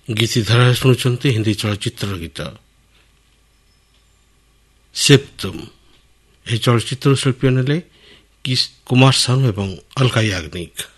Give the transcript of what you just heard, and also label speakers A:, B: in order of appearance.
A: ଗୀତିଧାରାରେ ଶୁଣୁଛନ୍ତି ହିନ୍ଦୀ ଚଳଚ୍ଚିତ୍ରର ଗୀତ। ସିଫ୍ ତୁମ୍ ଏହି ଚଳଚ୍ଚିତ୍ର ଶିଳ୍ପୀ ନେଲେ କୁମାର ସାନୁ ଏବଂ ଅଲକା ୟାଗ୍ନିକ।